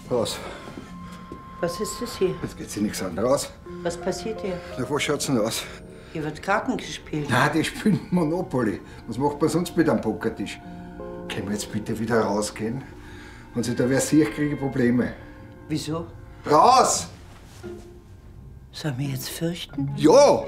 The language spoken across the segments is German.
Raus. Was ist das hier? Jetzt geht sie nichts an. Raus. Was passiert hier? Na, was schaut's denn aus? Hier wird Karten gespielt. Na, die spielen Monopoly. Was macht man sonst mit einem Pokertisch? Können wir jetzt bitte wieder rausgehen? Wenn sie da wer sieht, kriege ich Probleme. Wieso? Raus! Sollen wir jetzt fürchten? Ja!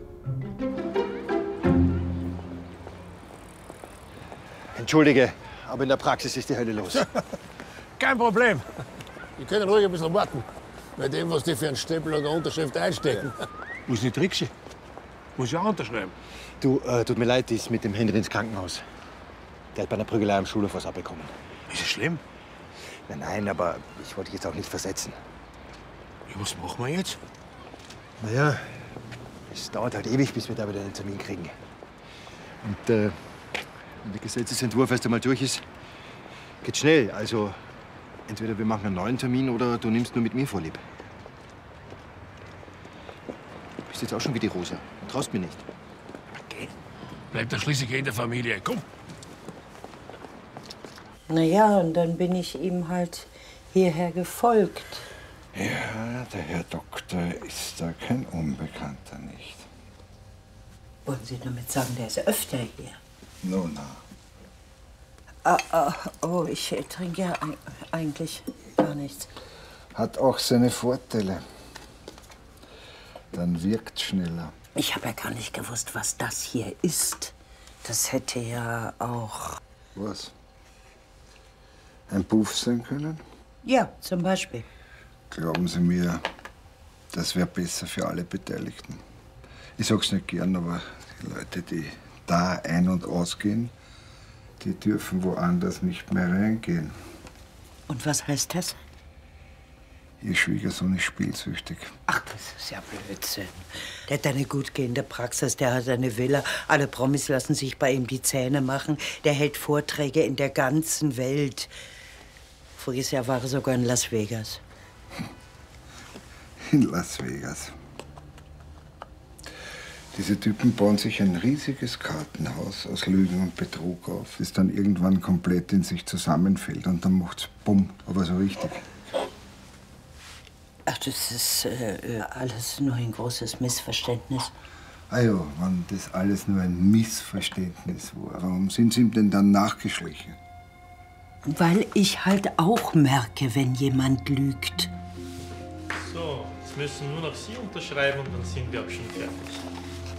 Entschuldige, aber in der Praxis ist die Hölle los. Kein Problem. Die können ruhig ein bisschen warten. Bei dem, was die für einen Stempel oder Unterschrift einstecken. Muss nicht tricksen. Muss ja unterschreiben. Du, tut mir leid, die ist mit dem Henry ins Krankenhaus. Der hat bei einer Prügelei am Schulhof was abbekommen. Ist es schlimm? Nein, aber ich wollte dich jetzt auch nicht versetzen. Ja, was machen wir jetzt? Naja, es dauert halt ewig, bis wir da wieder einen Termin kriegen. Und wenn der Gesetzesentwurf erst einmal durch ist, geht's schnell. Also entweder wir machen einen neuen Termin oder du nimmst nur mit mir Vorlieb. Du bist jetzt auch schon wie die Rosa. Du traust mir nicht. Okay. Bleibt doch schließlich in der Familie. Komm. Na ja, und dann bin ich ihm halt hierher gefolgt. Ja, der Herr Doktor ist da kein Unbekannter, nicht? Wollen Sie damit sagen, der ist öfter hier? Nun, Oh, ich trinke ja eigentlich gar nichts. hat auch seine Vorteile. Dann wirkt schneller. Ich habe ja gar nicht gewusst, was das hier ist. Das hätte ja auch... Was? Ein Puff sein können? Ja, zum Beispiel. Glauben Sie mir, das wäre besser für alle Beteiligten. Ich sag's nicht gern, aber die Leute, die da ein- und ausgehen, die dürfen woanders nicht mehr reingehen. Und was heißt das? Ihr Schwiegersohn ist spielsüchtig. Ach, das ist ja Blödsinn. Der hat eine gut gehende Praxis, der hat eine Villa. Alle Promis lassen sich bei ihm die Zähne machen. Der hält Vorträge in der ganzen Welt. Voriges Jahr war er sogar in Las Vegas. In Las Vegas. Diese Typen bauen sich ein riesiges Kartenhaus aus Lügen und Betrug auf, das dann irgendwann komplett in sich zusammenfällt und dann macht's bumm, aber so richtig. Ach, das ist alles nur ein großes Missverständnis. Ah ja, wenn das alles nur ein Missverständnis war, warum sind Sie ihm denn dann nachgeschlichen? Weil ich halt auch merke, wenn jemand lügt. So, jetzt müssen nur noch Sie unterschreiben und dann sind wir auch schon fertig.